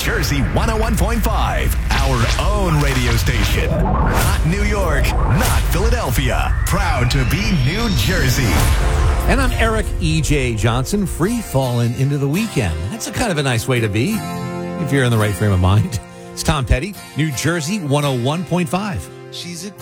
Jersey 101.5, our own radio station. Not New York, not Philadelphia. Proud to be New Jersey. And I'm Eric E.J. Johnson, free falling into the weekend. That's a kind of a nice way to be, if you're in the right frame of mind. It's Tom Petty, New Jersey 101.5. She's a